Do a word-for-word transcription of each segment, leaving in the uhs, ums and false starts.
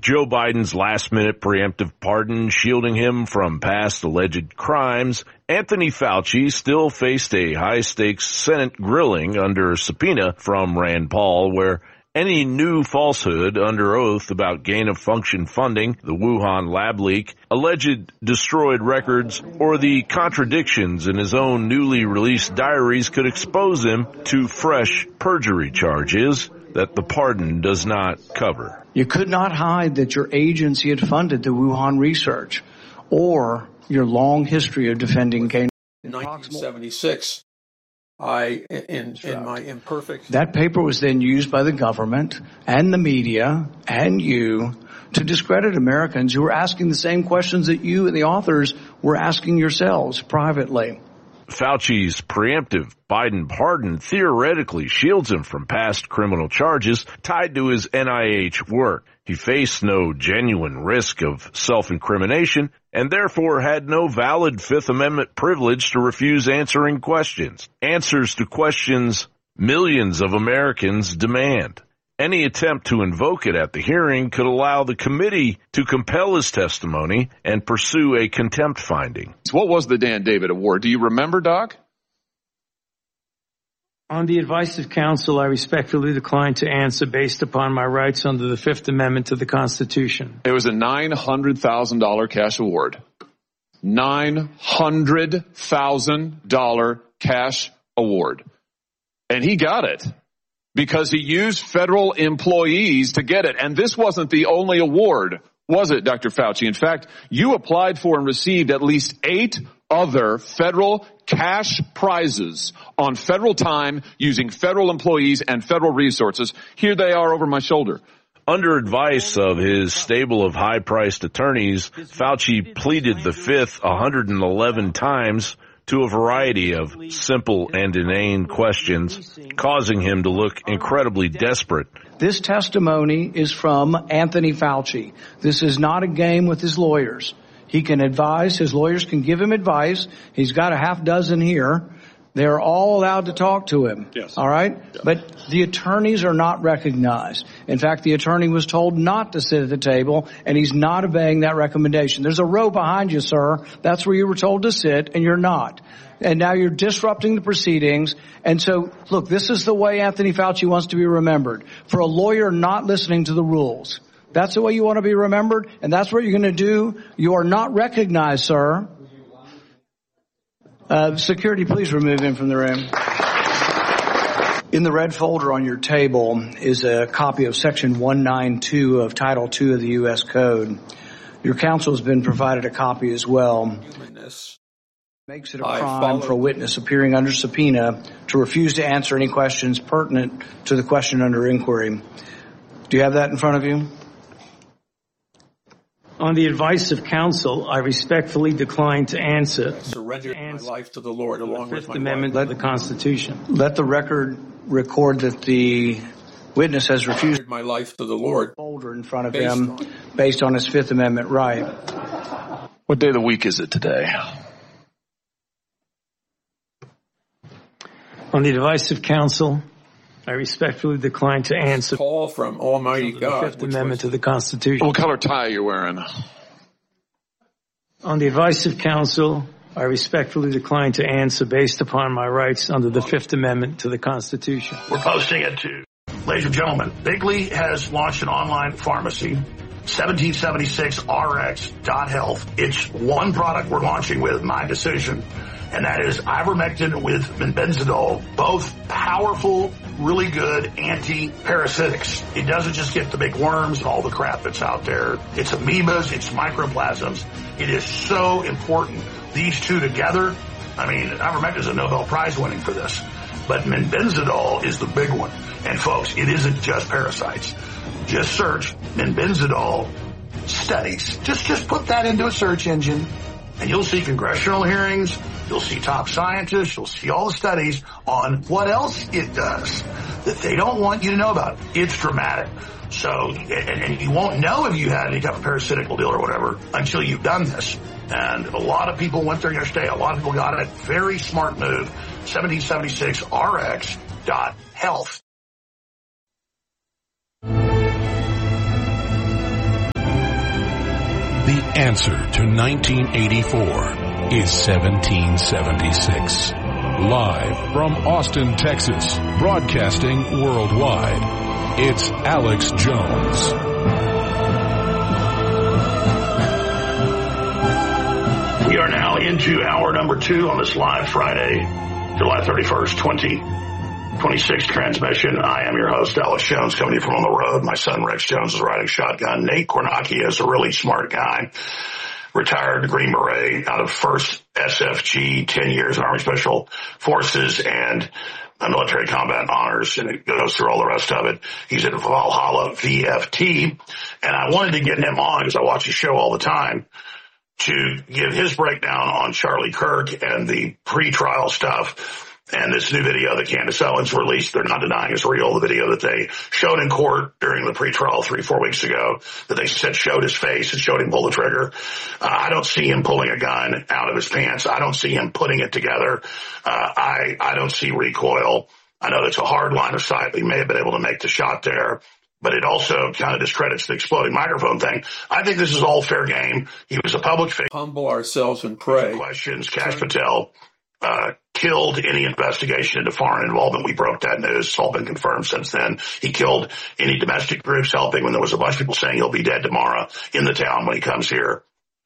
Joe Biden's last-minute preemptive pardon shielding him from past alleged crimes, Anthony Fauci still faced a high-stakes Senate grilling under subpoena from Rand Paul, where any new falsehood under oath about gain-of-function funding, the Wuhan lab leak, alleged destroyed records, or the contradictions in his own newly released diaries could expose him to fresh perjury charges that the pardon does not cover. You could not hide that your agency had funded the Wuhan research or your long history of defending gain. In nineteen seventy-six, I, in, in my imperfect... That paper was then used by the government and the media and you to discredit Americans who were asking the same questions that you and the authors were asking yourselves privately. Fauci's preemptive Biden pardon theoretically shields him from past criminal charges tied to his N I H work. He faced no genuine risk of self-incrimination and therefore had no valid Fifth Amendment privilege to refuse answering questions. Answers to questions millions of Americans demand. Any attempt to invoke it at the hearing could allow the committee to compel his testimony and pursue a contempt finding. What was the Dan David Award? Do you remember, Doc? On the advice of counsel, I respectfully decline to answer based upon my rights under the Fifth Amendment to the Constitution. It was a nine hundred thousand dollars cash award. nine hundred thousand dollars cash award. And he got it because he used federal employees to get it. And this wasn't the only award, was it, Doctor Fauci? In fact, you applied for and received at least eight other federal cash prizes on federal time using federal employees and federal resources. Here they are over my shoulder. Under advice of his stable of high-priced attorneys, Fauci pleaded the fifth one hundred eleven times to a variety of simple and inane questions, causing him to look incredibly desperate. This testimony is from Anthony Fauci. This is not a game with his lawyers. He can advise. His lawyers can give him advice. He's got a half dozen here. They're all allowed to talk to him. Yes. All right? Yeah. But the attorneys are not recognized. In fact, the attorney was told not to sit at the table, and he's not obeying that recommendation. There's a row behind you, sir. That's where you were told to sit, and you're not. And now you're disrupting the proceedings. And so, look, this is the way Anthony Fauci wants to be remembered. For a lawyer not listening to the rules. That's the way you want to be remembered, and that's what you're going to do. You are not recognized, sir. Uh, security, please remove him from the room. In the red folder on your table is a copy of Section one ninety-two of Title two of the U S Code. Your counsel has been provided a copy as well. Humanness. Makes it a crime for a witness appearing under subpoena to refuse to answer any questions pertinent to the question under inquiry. Do you have that in front of you? On the advice of counsel, I respectfully decline to answer. Surrender my life to the Lord along with Fifth my Amendment life. to the Constitution. Let the record record that the witness has refused my life to the Lord. Folder in front of him based on his Fifth Amendment right. What day of the week is it today? On the advice of counsel, I respectfully decline to answer. Call from Almighty God. The Fifth Amendment to the Constitution. What color tie are you wearing? On the advice of counsel, I respectfully decline to answer based upon my rights under the Fifth Amendment to the Constitution. We're posting it too. Ladies and gentlemen, Bigley has launched an online pharmacy, seventeen seventy-six R X dot health. It's one product we're launching with, my decision, and that is ivermectin with benzidol, both powerful, really good anti-parasitics. It doesn't just get the big worms and all the crap that's out there. It's amoebas, it's microplasms. It is so important. These two together, I mean, ivermectin is a Nobel Prize winning for this, but benzidol is the big one. And folks, it isn't just parasites. Just search benzidol studies. Just, just put that into a search engine and you'll see congressional hearings. You'll see top scientists. You'll see all the studies on what else it does that they don't want you to know about. It's dramatic. So, and, and you won't know if you had any type of parasitical deal or whatever until you've done this. And a lot of people went there yesterday. A lot of people got it. Very smart move. seventeen seventy-six R X dot health. The answer to nineteen eighty-four is seventeen seventy-six. Live from Austin, Texas, broadcasting worldwide, it's Alex Jones. We are now into hour number two on this live Friday, July thirty-first, twenty twenty-six transmission. I am your host, Alex Jones, coming to you from on the road. My son, Rex Jones, is riding shotgun. Nate Kornacki is a really smart guy, retired Green Beret out of first S F G, ten years in Army Special Forces and military combat honors, and it goes through all the rest of it. He's at Valhalla V F T, and I wanted to get him on because I watch his show all the time to give his breakdown on Charlie Kirk and the pre-trial stuff. And this new video that Candace Owens released, they're not denying is real. The video that they showed in court during the pretrial three, four weeks ago that they said showed his face and showed him pull the trigger. Uh, I don't see him pulling a gun out of his pants. I don't see him putting it together. Uh, I, I don't see recoil. I know that's a hard line of sight. He may have been able to make the shot there, but it also kind of discredits the exploding microphone thing. I think this is all fair game. He was a public figure. Humble ourselves and pray. Questions. Kash Patel Uh, killed any investigation into foreign involvement. We broke that news. It's all been confirmed since then. He killed any domestic groups helping when there was a bunch of people saying he'll be dead tomorrow in the town when he comes here.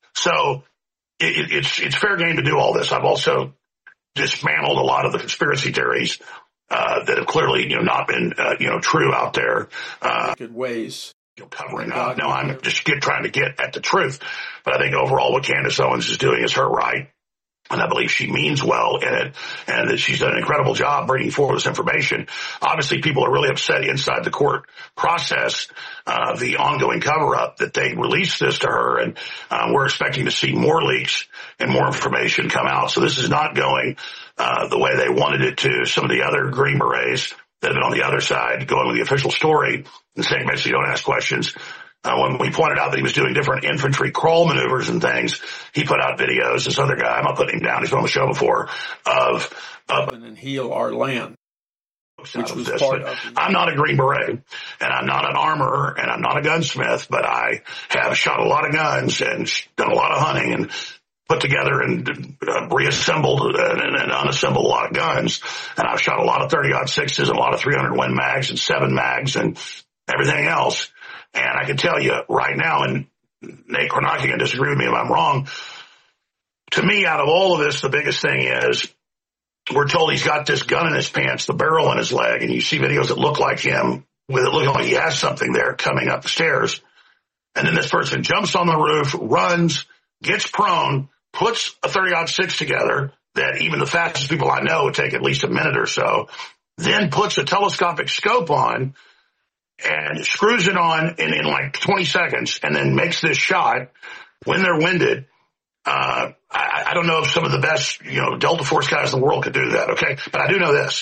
So it, it's, it's fair game to do all this. I've also dismantled a lot of the conspiracy theories, uh, that have clearly, you know, not been, uh, you know, true out there. Uh, good ways. You know, covering up. No, I'm just get, trying to get at the truth. But I think overall what Candace Owens is doing is her right. And I believe she means well in it, and that she's done an incredible job bringing forward this information. Obviously, people are really upset inside the court process, uh, the ongoing cover-up that they released this to her, and um, we're expecting to see more leaks and more information come out. So this is not going uh, the way they wanted it to. Some of the other Green Berets that have been on the other side going with the official story and saying basically don't ask questions. Uh, when we pointed out that he was doing different infantry crawl maneuvers and things, he put out videos. This other guy, I'm not putting him down, he's been on the show before, of, of and heal our land. Which was this. part of I'm not a Green Beret, and I'm not an armorer, and I'm not a gunsmith, but I have shot a lot of guns and done a lot of hunting and put together and uh, reassembled and, and unassembled a lot of guns. And I've shot a lot of thirty aught sixes and a lot of three hundred Win mags and seven mags and everything else. And I can tell you right now, and Nate Kornacki can disagree with me if I'm wrong, to me, out of all of this, the biggest thing is we're told he's got this gun in his pants, the barrel in his leg, and you see videos that look like him with it looking like he has something there coming up the stairs. And then this person jumps on the roof, runs, gets prone, puts a thirty aught six together that even the fastest people I know would take at least a minute or so, then puts a telescopic scope on and screws it on in, in like twenty seconds and then makes this shot when they're winded. Uh, I, I don't know if some of the best, you know, Delta Force guys in the world could do that, okay? But I do know this.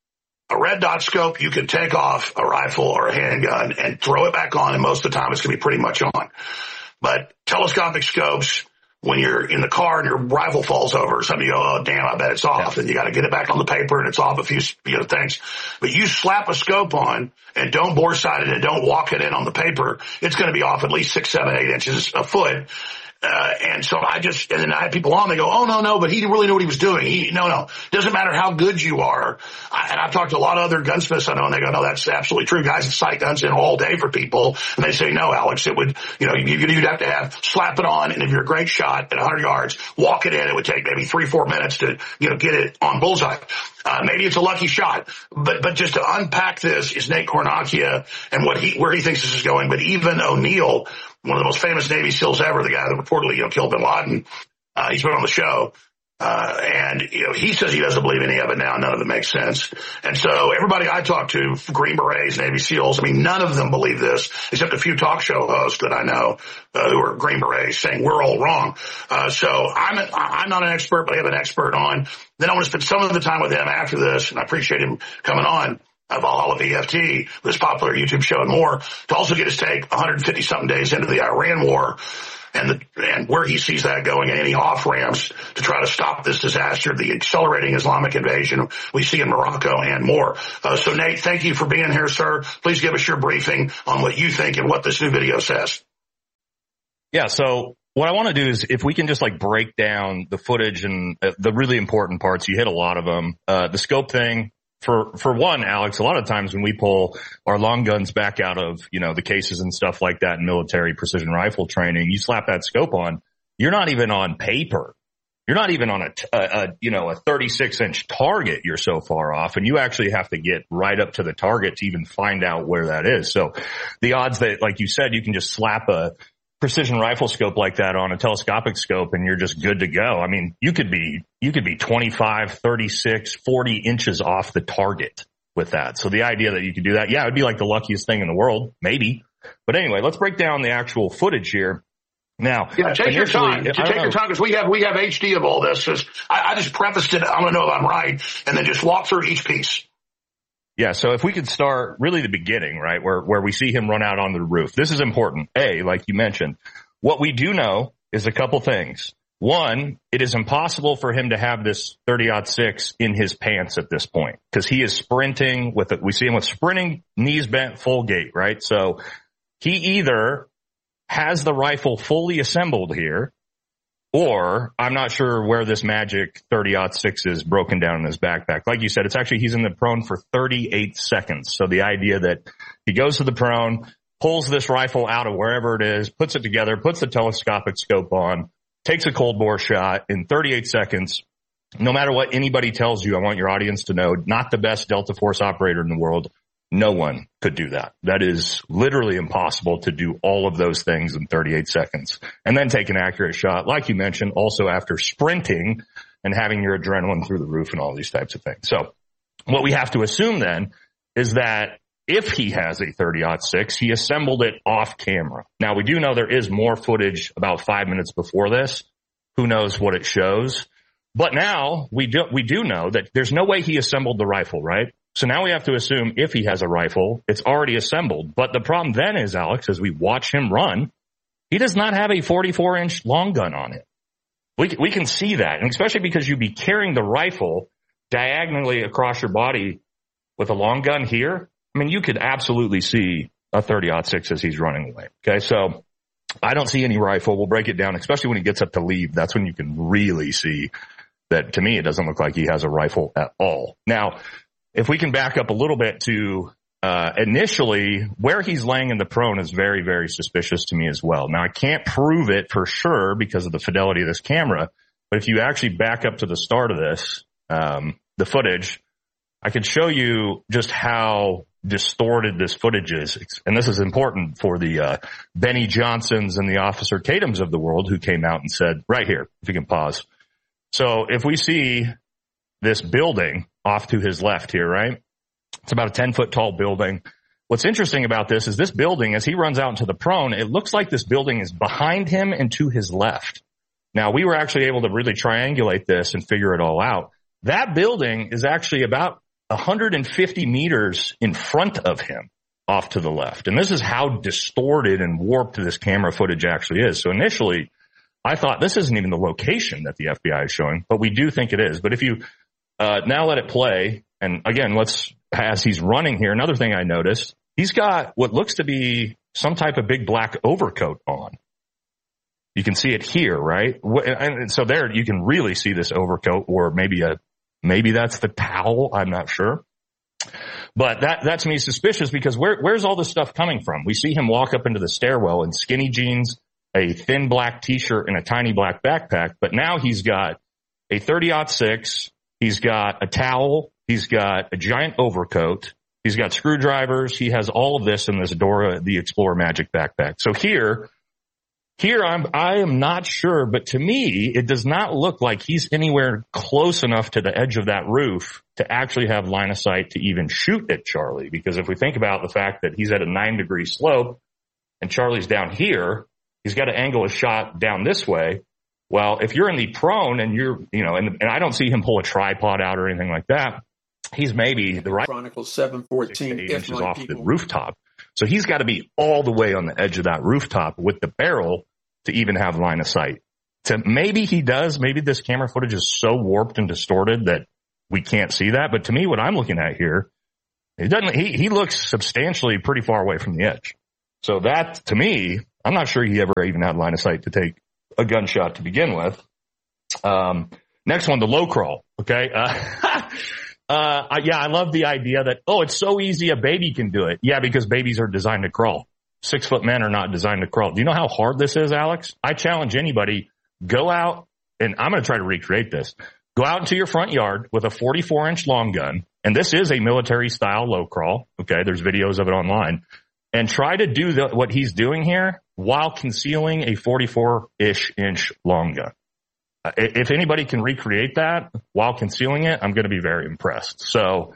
A red dot scope, you can take off a rifle or a handgun and throw it back on, and most of the time it's going to be pretty much on. But telescopic scopes, when you're in the car and your rifle falls over, some of you go, oh, damn, I bet it's off. Yeah. And you got to get it back on the paper and it's off a few, you know, things. But you slap a scope on and don't bore sight it and don't walk it in on the paper, it's going to be off at least six, seven, eight inches a foot. Uh, and so I just, and then I had people on, they go, oh, no, no, but he didn't really know what he was doing. He, no, no, doesn't matter how good you are. I, and I've talked to a lot of other gunsmiths I know, and they go, no, that's absolutely true. Guys that sight guns in all day for people. And they say, no, Alex, it would, you know, you, you'd have to have, slap it on. And if you're a great shot at one hundred yards, walk it in. It would take maybe three, four minutes to, you know, get it on bullseye. Uh, maybe it's a lucky shot, but, but just to unpack this is Nate Kornacki and what he, where he thinks this is going. But even O'Neill, one of the most famous Navy SEALs ever, the guy that reportedly, you know, killed bin Laden, uh, he's been on the show. Uh, and, you know, he says he doesn't believe any of it now. None of it makes sense. And so everybody I talk to, Green Berets, Navy SEALs, I mean, none of them believe this, except a few talk show hosts that I know, uh, who are Green Berets saying we're all wrong. Uh, so I'm, a, I'm not an expert, but I have an expert on. Then I want to spend some of the time with him after this, and I appreciate him coming on. Of Valhalla V F T, this popular YouTube show and more, to also get his take one hundred fifty something days into the Iran war and the, and where he sees that going and any off ramps to try to stop this disaster, the accelerating Islamic invasion we see in Morocco and more. Uh, so Nate, thank you for being here, sir. Please give us your briefing on what you think and what this new video says. Yeah. So what I want to do is if we can just like break down the footage and uh, the really important parts, you hit a lot of them. Uh, the scope thing, for, for one, Alex, a lot of times when we pull our long guns back out of, you know, the cases and stuff like that in military precision rifle training, you slap that scope on, you're not even on paper. You're not even on a, a, a you know, a thirty-six inch target. You're so far off, and you actually have to get right up to the target to even find out where that is. So the odds that, like you said, you can just slap a precision rifle scope like that on a telescopic scope and you're just good to go. I mean, you could be, you could be twenty-five, thirty-six, forty inches off the target with that. So the idea that you could do that, yeah, it'd be like the luckiest thing in the world, maybe. But anyway, let's break down the actual footage here. Now, yeah, take your time. Take your time because we have we have H D of all this. Just, I, I just prefaced it. I'm going to know if I'm right, and then just walk through each piece. Yeah, so if we could start really the beginning, right, where where we see him run out on the roof. This is important. A, like you mentioned, what we do know is a couple things. One, it is impossible for him to have this thirty aught six in his pants at this point because he is sprinting with it. We see him with sprinting, knees bent, full gait, right? So he either has the rifle fully assembled here, or I'm not sure where this magic thirty aught six is broken down in his backpack. Like you said, it's actually, he's in the prone for thirty-eight seconds. So the idea that he goes to the prone, pulls this rifle out of wherever it is, puts it together, puts the telescopic scope on, takes a cold bore shot in thirty-eight seconds. No matter what anybody tells you, I want your audience to know, not the best Delta Force operator in the world. No one could do that. That is literally impossible to do all of those things in thirty-eight seconds and then take an accurate shot. Like you mentioned, also after sprinting and having your adrenaline through the roof and all these types of things. So what we have to assume then is that if he has a thirty aught six, he assembled it off camera. Now we do know there is more footage about five minutes before this. Who knows what it shows? But now we do, we do know that there's no way he assembled the rifle, right? So now we have to assume if he has a rifle, it's already assembled. But the problem then is, Alex, as we watch him run, he does not have a forty-four inch long gun on it. We, we can see that, and especially because you'd be carrying the rifle diagonally across your body with a long gun here. I mean, you could absolutely see a thirty aught six as he's running away. Okay, so I don't see any rifle. We'll break it down, especially when he gets up to leave. That's when you can really see that. To me, it doesn't look like he has a rifle at all. Now, if we can back up a little bit to uh initially where he's laying in the prone is very, very suspicious to me as well. Now, I can't prove it for sure because of the fidelity of this camera, but if you actually back up to the start of this, um the footage, I can show you just how distorted this footage is. And this is important for the uh Benny Johnsons and the Officer Tatums of the world who came out and said, right here, if you can pause. So if we see this building off to his left here, right? It's about a ten foot tall building. What's interesting about this is this building, as he runs out into the prone, it looks like this building is behind him and to his left. Now, we were actually able to really triangulate this and figure it all out. That building is actually about one hundred fifty meters in front of him off to the left. And this is how distorted and warped this camera footage actually is. So initially, I thought this isn't even the location that the F B I is showing, but we do think it is. But if you Uh, now let it play. And again, let's, as he's running here, another thing I noticed, he's got what looks to be some type of big black overcoat on. You can see it here, right? And so there you can really see this overcoat, or maybe a, maybe that's the towel. I'm not sure. But that, that to me is suspicious because where, where's all this stuff coming from? We see him walk up into the stairwell in skinny jeans, a thin black t-shirt, and a tiny black backpack. But now he's got a thirty aught six. He's got a towel. He's got a giant overcoat. He's got screwdrivers. He has all of this in this Dora the Explorer Magic backpack. So here, here I'm, I am not sure, but to me, it does not look like he's anywhere close enough to the edge of that roof to actually have line of sight to even shoot at Charlie. Because if we think about the fact that he's at a nine degree slope and Charlie's down here, he's got to angle a shot down this way. Well, if you're in the prone and you're, you know, and, and I don't see him pull a tripod out or anything like that, he's maybe the right Chronicles seven fourteen eight inches off people. the rooftop. So he's got to be all the way on the edge of that rooftop with the barrel to even have line of sight. So maybe he does. Maybe this camera footage is so warped and distorted that we can't see that. But to me, what I'm looking at here, it doesn't. He he looks substantially pretty far away from the edge. So that, to me, I'm not sure he ever even had line of sight to take a gunshot to begin with. Um, next one, the low crawl. Okay. Uh, uh, yeah, I love the idea that, oh, it's so easy a baby can do it. Yeah, because babies are designed to crawl. Six foot men are not designed to crawl. Do you know how hard this is, Alex? I challenge anybody, go out, and I'm going to try to recreate this. Go out into your front yard with a forty-four inch long gun, and this is a military style low crawl. Okay, there's videos of it online, and try to do the, what he's doing here while concealing a forty-four ish inch long gun. Uh, if anybody can recreate that while concealing it, I'm going to be very impressed. So,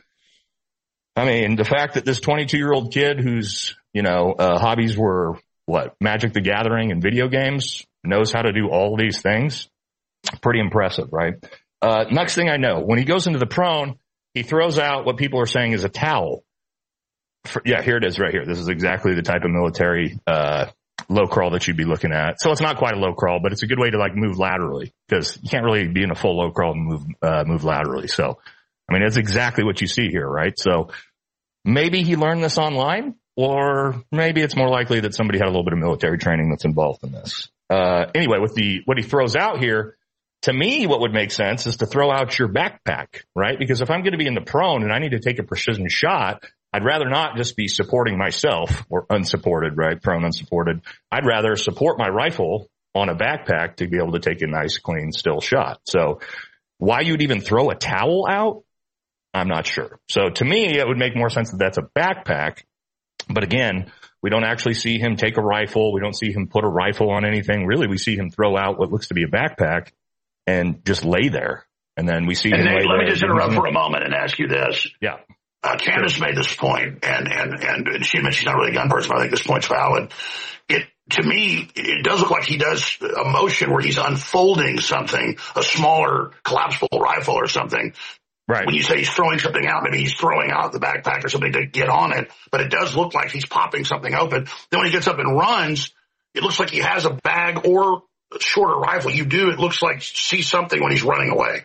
I mean, the fact that this twenty-two year old kid whose, you know, uh, hobbies were what, Magic the Gathering and video games, knows how to do all of these things, pretty impressive, right? Uh, next thing I know, when he goes into the prone, he throws out what people are saying is a towel. For, yeah, here it is right here. This is exactly the type of military, uh, low crawl that you'd be looking at. So it's not quite a low crawl, but it's a good way to like move laterally, because you can't really be in a full low crawl and move, uh, move laterally. So, I mean, it's exactly what you see here, right? So maybe he learned this online, or maybe it's more likely that somebody had a little bit of military training that's involved in this. Uh, anyway, with the, what he throws out here, to me, what would make sense is to throw out your backpack, right? Because if I'm going to be in the prone and I need to take a precision shot, I'd rather not just be supporting myself, or unsupported, right? Prone, unsupported. I'd rather support my rifle on a backpack to be able to take a nice, clean, still shot. So why you'd even throw a towel out, I'm not sure. So to me, it would make more sense that that's a backpack. But again, we don't actually see him take a rifle. We don't see him put a rifle on anything. Really, we see him throw out what looks to be a backpack and just lay there. And then we see and him Nate, lay let there. me just interrupt for a moment and ask you this. Yeah. Uh, Candace sure. made this point, and, and, and she admits she's not really a gun person, but I think this point's valid. It, to me, it does look like he does a motion where he's unfolding something, a smaller collapsible rifle or something. Right. When you say he's throwing something out, maybe he's throwing out the backpack or something to get on it, but it does look like he's popping something open. Then when he gets up and runs, it looks like he has a bag or a shorter rifle. You do, it looks like see something when he's running away.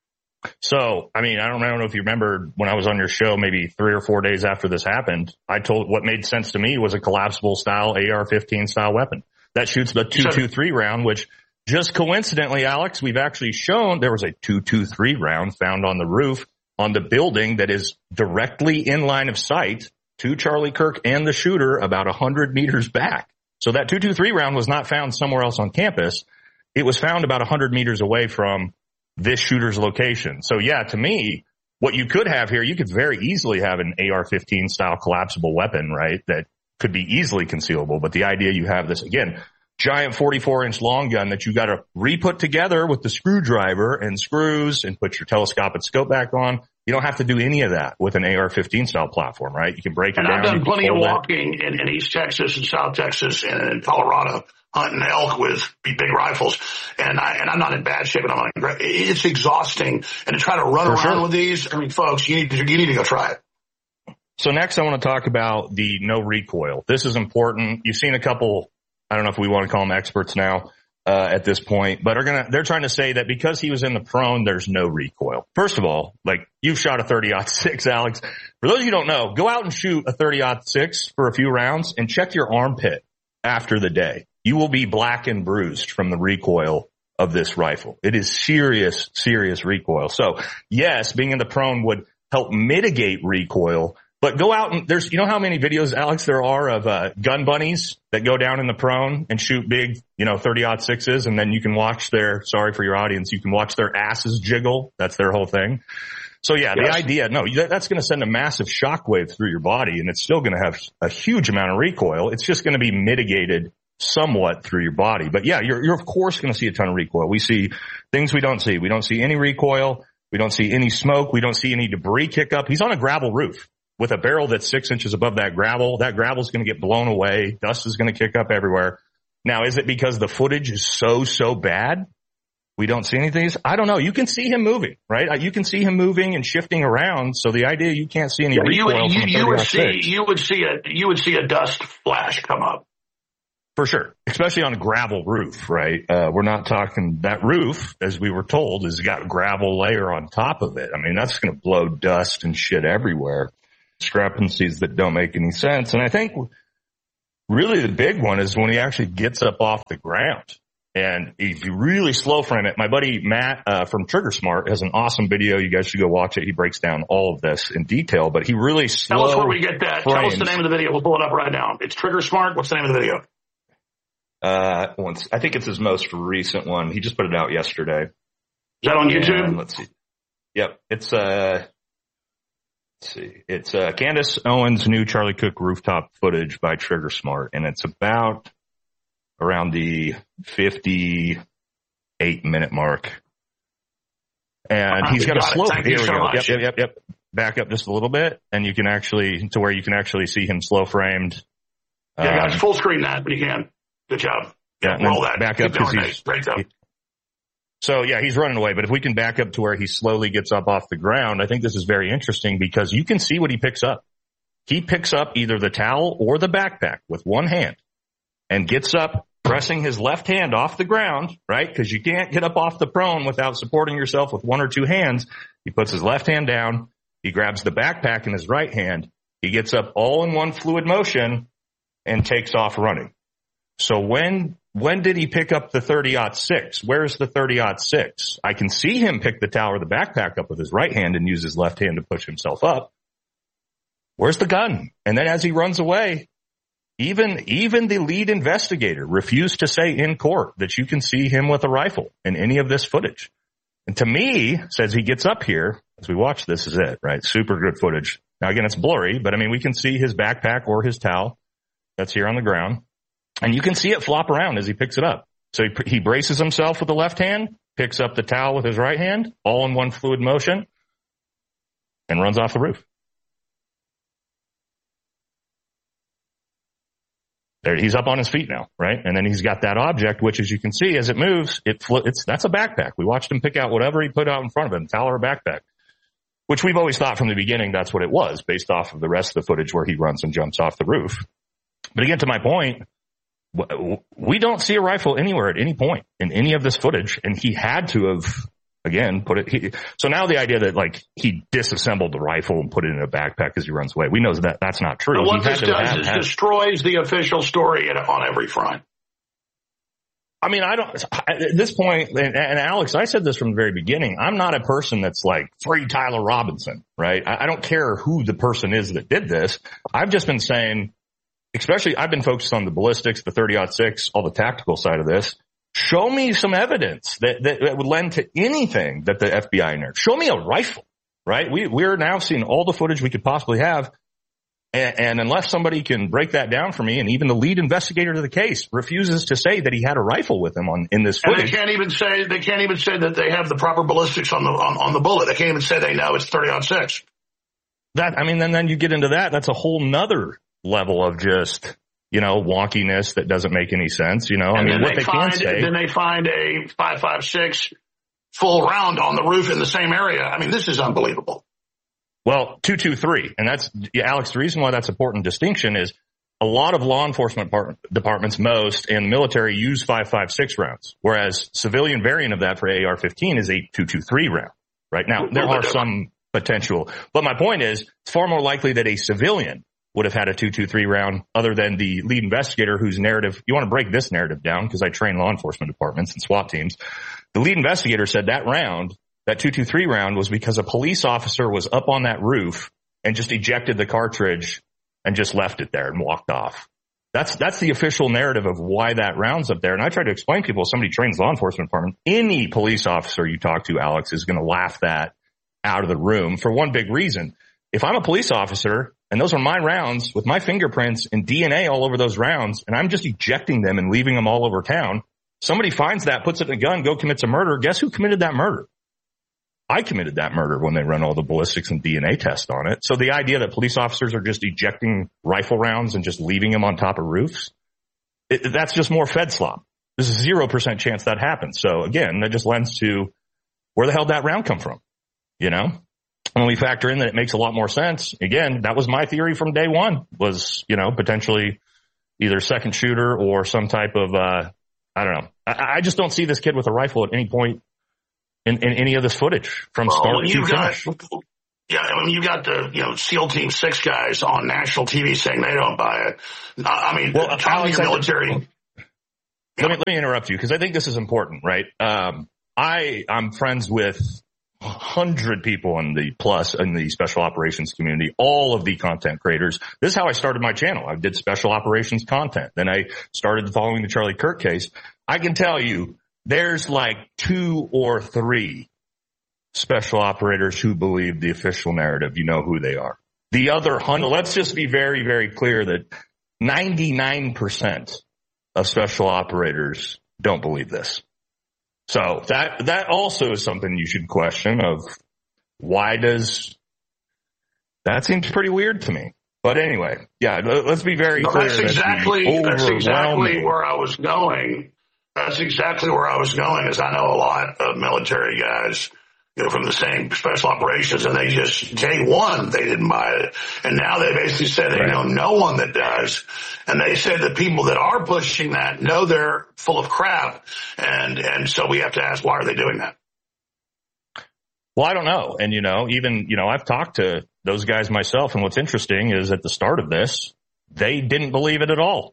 So, I mean, I don't, I don't know if you remember when I was on your show, maybe three or four days after this happened, I told what made sense to me was a collapsible style A R fifteen style weapon that shoots the two twenty-three round, which just coincidentally, Alex, we've actually shown there was a two twenty-three round found on the roof on the building that is directly in line of sight to Charlie Kirk and the shooter about a hundred meters back. So that two twenty-three round was not found somewhere else on campus. It was found about a hundred meters away from this shooter's location. So yeah, to me, what you could have here, you could very easily have an A R fifteen style collapsible weapon, right? That could be easily concealable. But the idea you have this, again, giant forty-four inch long gun that you got to re-put together with the screwdriver and screws and put your telescopic scope back on. You don't have to do any of that with an A R fifteen style platform, right? You can break it and down. And I've done plenty of walking in, in East Texas and South Texas and in Colorado, hunting elk with big rifles, and I and I'm not in bad shape. And I'm on, it's exhausting, and to try to run For around sure. with these, I mean, folks, you need to you need to go try it. So next, I want to talk about the no recoil. This is important. You've seen a couple. I don't know if we want to call them experts now uh, at this point, but are gonna they're trying to say that because he was in the prone, there's no recoil. First of all, like you've shot a thirty aught six, Alex. For those of you who don't know, go out and shoot a thirty aught six for a few rounds and check your armpit after the day. You will be black and bruised from the recoil of this rifle. It is serious, serious recoil. So yes, being in the prone would help mitigate recoil, but go out and there's, you know how many videos, Alex, there are of, uh, gun bunnies that go down in the prone and shoot big, you know, thirty aught sixes, and then you can watch their, sorry for your audience, you can watch their asses jiggle. That's their whole thing. So yeah, yes. The idea, no, that's going to send a massive shockwave through your body, and it's still going to have a huge amount of recoil. It's just going to be mitigated somewhat through your body. But yeah, you're, you're of course going to see a ton of recoil. We see things we don't see. We don't see any recoil. We don't see any smoke. We don't see any debris kick up. He's on a gravel roof with a barrel that's six inches above that gravel. That gravel is going to get blown away. Dust is going to kick up everywhere. Now, is it because the footage is so, so bad? We don't see anything. I don't know. You can see him moving, right? You can see him moving and shifting around. So the idea you can't see any yeah, recoil. You, from you, you would see, you would see a, you would see a dust flash come up. For sure, especially on a gravel roof, right? Uh, we're not talking that roof, as we were told, has got a gravel layer on top of it. I mean, that's going to blow dust and shit everywhere. Discrepancies that don't make any sense. And I think really the big one is when he actually gets up off the ground. And if you really slow frame it, my buddy Matt uh, from Trigger Smart has an awesome video. You guys should go watch it. He breaks down all of this in detail, but he really slow Tell us where we get that. frames. Tell us the name of the video. We'll pull it up right now. It's Trigger Smart. What's the name of the video? Uh, once I think it's his most recent one. He just put it out yesterday. Is that on YouTube? And let's see. Yep, it's uh, let's see, it's uh, Candace Owens' new Charlie Cook rooftop footage by Trigger Smart, and it's about around the fifty-eight minute mark. And he's got a slow. Here we so go. Much. Yep, yep, yep, yep. Back up just a little bit, and you can actually to where you can actually see him slow framed. Yeah, um, guys, full screen that when you can. Good job. Yeah, roll that. Back Keep up because going, he's Great job. he, so yeah, he's running away. But if we can back up to where he slowly gets up off the ground, I think this is very interesting because you can see what he picks up. He picks up either the towel or the backpack with one hand and gets up, pressing his left hand off the ground, right? Because you can't get up off the prone without supporting yourself with one or two hands. He puts his left hand down. He grabs the backpack in his right hand. He gets up all in one fluid motion and takes off running. So when when did he pick up the thirty aught six? Where's the thirty aught six? I can see him pick the towel or the backpack up with his right hand and use his left hand to push himself up. Where's the gun? And then as he runs away, even even the lead investigator refused to say in court that you can see him with a rifle in any of this footage. And to me, says he gets up here, as we watch this is it, right? Super good footage. Now again, it's blurry, but I mean, we can see his backpack or his towel that's here on the ground. And you can see it flop around as he picks it up. So he, he braces himself with the left hand, picks up the towel with his right hand, all in one fluid motion, and runs off the roof. There, he's up on his feet now, right? And then he's got that object, which as you can see, as it moves, it fl- it's that's a backpack. We watched him pick out whatever he put out in front of him, towel or backpack, which we've always thought from the beginning that's what it was, based off of the rest of the footage where he runs and jumps off the roof. But again, to my point, we don't see a rifle anywhere at any point in any of this footage, and he had to have, again, put it. He, so now the idea that like he disassembled the rifle and put it in a backpack as he runs away, we know that that's not true. And what He this had to does have is had, destroys the official story on every front. I mean, I don't, at this point, and, and Alex, I said this from the very beginning, I'm not a person that's like, free Tyler Robinson, right? I, I don't care who the person is that did this. I've just been saying, especially, I've been focused on the ballistics, the thirty aught six, all the tactical side of this. Show me some evidence that, that, that would lend to anything that the F B I unearthed. Show me a rifle, right? We, we're now seeing all the footage we could possibly have. And, and unless somebody can break that down for me, and even the lead investigator to the case refuses to say that he had a rifle with him on in this footage. And they can't even say they can't even say that they have the proper ballistics on the on, on the bullet. They can't even say they know it's thirty aught six. That I mean, then then you get into that. That's a whole nother level of just, you know, wonkiness that doesn't make any sense. You know, and I mean, what they, they find, can say. Then they find a five five six full round on the roof in the same area. I mean, this is unbelievable. Well, two two three, and that's, yeah, Alex, the reason why that's an important distinction is a lot of law enforcement part, departments, most, and the military use five five six rounds, whereas civilian variant of that for A R fifteen is a two two three round. Right now, there are some potential, but my point is it's far more likely that a civilian would have had a two two three round other than the lead investigator whose narrative, you want to break this narrative down because I train law enforcement departments and SWAT teams. The lead investigator said that round, that two two three round was because a police officer was up on that roof and just ejected the cartridge and just left it there and walked off. That's, that's the official narrative of why that round's up there. And I try to explain to people, somebody trains law enforcement department, any police officer you talk to, Alex, is going to laugh that out of the room for one big reason. If I'm a police officer and those are my rounds with my fingerprints and D N A all over those rounds, and I'm just ejecting them and leaving them all over town, somebody finds that, puts it in a gun, go commits a murder. Guess who committed that murder? I committed that murder when they run all the ballistics and D N A tests on it. So the idea that police officers are just ejecting rifle rounds and just leaving them on top of roofs, it, that's just more Fed slop. There's a zero percent chance that happens. So again, that just lends to where the hell did that round come from? You know? When we factor in that it makes a lot more sense, again, that was my theory from day one, was, you know, potentially either second shooter or some type of, uh, I don't know. I, I just don't see this kid with a rifle at any point in, in any of this footage from well, start to got, finish. Yeah, I mean, you got the, you know, SEAL Team six guys on national T V saying they don't buy it. I mean, well, talking to your military. let me, let me interrupt you because I think this is important, right? Um, I, I'm friends with a hundred people in the plus in the special operations community, all of the content creators. This is how I started my channel. I did special operations content. Then I started following the Charlie Kirk case. I can tell you there's like two or three special operators who believe the official narrative. You know who they are. The other hundred, let's just be very, very clear that ninety-nine percent of special operators don't believe this. So that, that also is something you should question of why does, that seems pretty weird to me. But anyway, yeah, let's be very no, clear. That's exactly, that's exactly where I was going. That's exactly where I was going is I know a lot of military guys, you know, from the same special operations, and they just, day one, they didn't buy it. And now they basically said they know no one that does. And they said the people that are pushing that know they're full of crap. And, and so we have to ask, why are they doing that? Well, I don't know. And, you know, even, you know, I've talked to those guys myself. And what's interesting is at the start of this, they didn't believe it at all.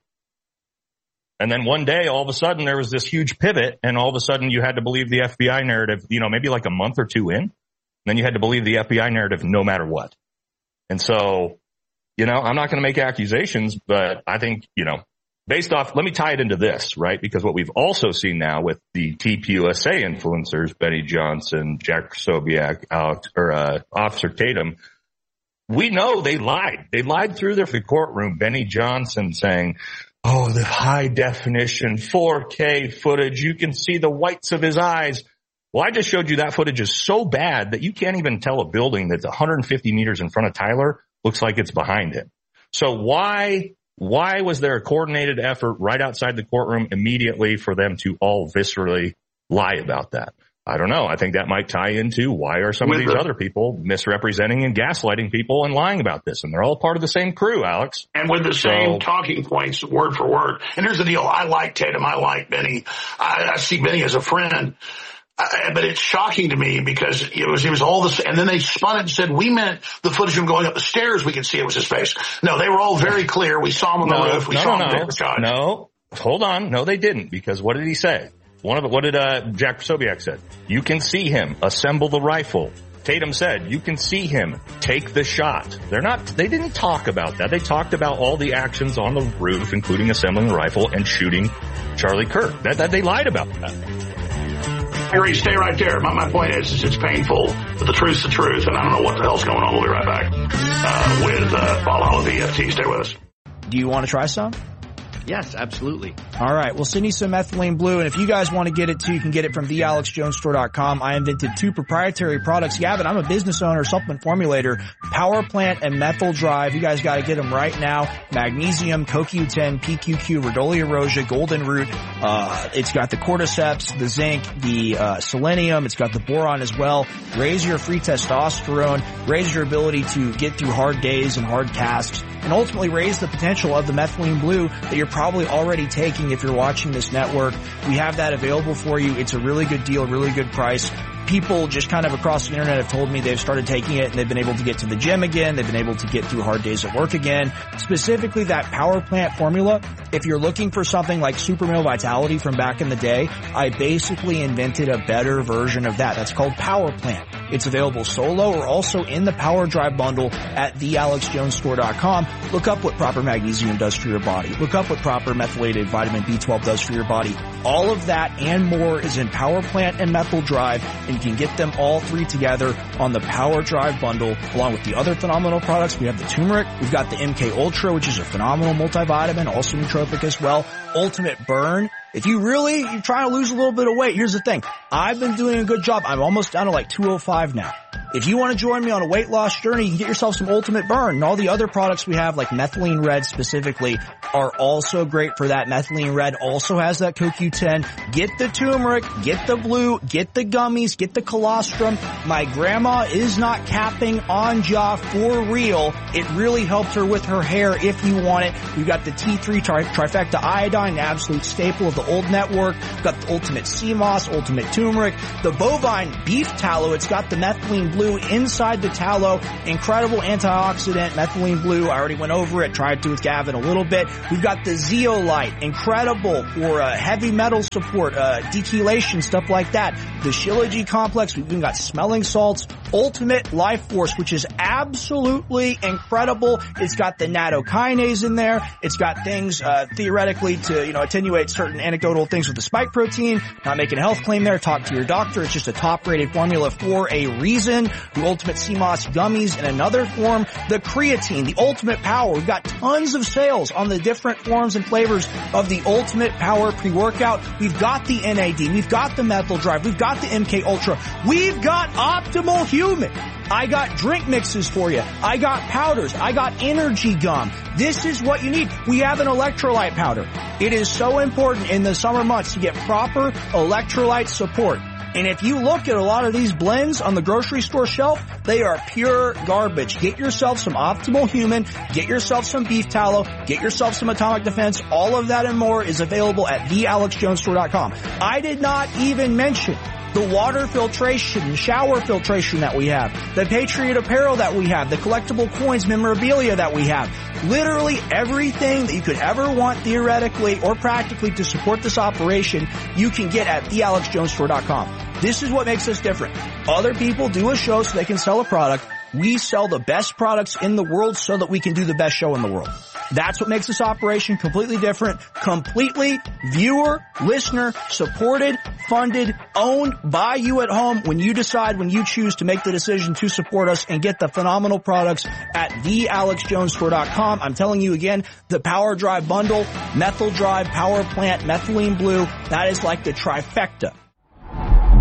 And then one day, all of a sudden, there was this huge pivot, and all of a sudden, you had to believe the F B I narrative, you know, maybe like a month or two in. Then you had to believe the F B I narrative no matter what. And so, you know, I'm not going to make accusations, but I think, you know, based off, let me tie it into this, right? Because what we've also seen now with the T P U S A influencers, Benny Johnson, Jack Sobiak, Alex, or uh, Officer Tatum, we know they lied. They lied through their courtroom. Benny Johnson saying, oh, the high definition four K footage. You can see the whites of his eyes. Well, I just showed you that footage is so bad that you can't even tell a building that's one hundred fifty meters in front of Tyler looks like it's behind him. So why, why was there a coordinated effort right outside the courtroom immediately for them to all viscerally lie about that? I don't know. I think that might tie into why are some of these other people misrepresenting and gaslighting people and lying about this? And they're all part of the same crew, Alex. And with the same so, talking points, word for word. And here's the deal. I like Tatum. I like Benny. I, I see Benny as a friend. I, but it's shocking to me because it was, it was all this, and then they spun it and said, we meant the footage of him going up the stairs. We could see it was his face. No, they were all very clear. We saw him on the no, roof. We no, saw no, him take the shot. No, hold on. No, they didn't, because what did he say? One of it, what did, uh, Jack Sobiak said? You can see him assemble the rifle. Tatum said, you can see him take the shot. They're not, they didn't talk about that. They talked about all the actions on the roof, including assembling the rifle and shooting Charlie Kirk. That, that they lied about that. Harry, stay right there. My, my point is, is it's painful, but the truth's the truth, and I don't know what the hell's going on. We'll be right back, uh, with, uh, follow the E F T. Stay with us. Do you want to try some? Yes, absolutely. All right. We'll send you some methylene blue. And if you guys want to get it too, you can get it from the alex jones store dot com. I invented two proprietary products. Yeah, but I'm a business owner, supplement formulator, Power Plant and Methyl Drive. You guys got to get them right now. Magnesium, C O Q ten, P Q Q, Rhodolia rosea, Golden Root. Uh, it's got the cordyceps, the zinc, the, uh, selenium. It's got the boron as well. Raise your free testosterone, raise your ability to get through hard days and hard tasks, and ultimately raise the potential of the methylene blue that you're probably already taking if you're watching this network. We have that available for you. It's a really good deal, really good price. People just kind of across the internet have told me they've started taking it and they've been able to get to the gym again. They've been able to get through hard days at work again. Specifically that Power Plant formula, if you're looking for something like Super Male Vitality from back in the day, I basically invented a better version of that. That's called Power Plant. It's available solo or also in the Power Drive bundle at the alex jones store dot com. Look up what proper magnesium does for your body. Look up what proper methylated vitamin B twelve does for your body. All of that and more is in Power Plant and Methyl Drive, and you can get them all three together on the Power Drive bundle along with the other phenomenal products. We have the turmeric. We've got the M K Ultra, which is a phenomenal multivitamin, also nootropic as well. Ultimate Burn. If you really, you're trying to lose a little bit of weight, here's the thing. I've been doing a good job. I'm almost down to like two oh five now. If you want to join me on a weight loss journey, you can get yourself some Ultimate Burn. And all the other products we have, like Methylene Red specifically, are also great for that. Methylene Red also has that C O Q ten. Get the turmeric, get the blue, get the gummies, get the colostrum. My grandma is not capping on jaw for real. It really helped her with her hair if you want it. We've got the T three tri- trifecta iodine, the absolute staple of the old network. We've got the Ultimate Sea Moss, Ultimate Turmeric, the bovine beef tallow. It's got the methylene blue. blue inside the tallow. Incredible antioxidant, methylene blue. I already went over it, tried to with Gavin a little bit. We've got the zeolite, incredible for uh, heavy metal support, uh, dechelation, stuff like that. The Shilajit complex, we've even got smelling salts. Ultimate Life Force, which is absolutely incredible. It's got the nattokinase in there. It's got things, uh, theoretically to, you know, attenuate certain anecdotal things with the spike protein. Not making a health claim there. Talk to your doctor. It's just a top-rated formula for a reason. The Ultimate C M O S gummies in another form. The creatine, the Ultimate Power. We've got tons of sales on the different forms and flavors of the Ultimate Power pre-workout. We've got the N A D. We've got the Methyl Drive. We've got the M K Ultra. We've got Optimal Human. I got drink mixes for you. I got powders. I got energy gum. This is what you need. We have an electrolyte powder. It is so important in the summer months to get proper electrolyte support. And if you look at a lot of these blends on the grocery store shelf, they are pure garbage. Get yourself some Optimal Human. Get yourself some beef tallow. Get yourself some Atomic Defense. All of that and more is available at the alex jones store dot com. I did not even mention the water filtration, shower filtration that we have, the Patriot apparel that we have, the collectible coins, memorabilia that we have. Literally everything that you could ever want theoretically or practically to support this operation, you can get at the alex jones store dot com. This is what makes us different. Other people do a show so they can sell a product. We sell the best products in the world so that we can do the best show in the world. That's what makes this operation completely different, completely viewer, listener, supported, funded, owned by you at home when you decide, when you choose to make the decision to support us and get the phenomenal products at the alex jones store dot com. I'm telling you again, the Power Drive bundle, Methyl Drive, Power Plant, Methylene Blue, that is like the trifecta